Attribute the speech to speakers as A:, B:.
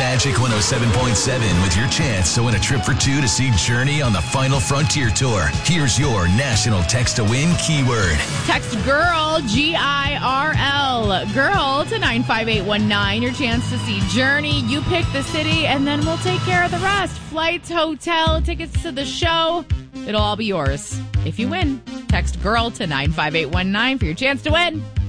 A: Magic 107.7 with your chance to win a trip for two to see Journey on the Final Frontier Tour. Here's your national text to win keyword.
B: Text GIRL, GIRL, GIRL to 95819. Your chance to see Journey. You pick the city, and then we'll take care of the rest. Flights, hotel, tickets to the show. It'll all be yours if you win. Text GIRL to 95819 for your chance to win.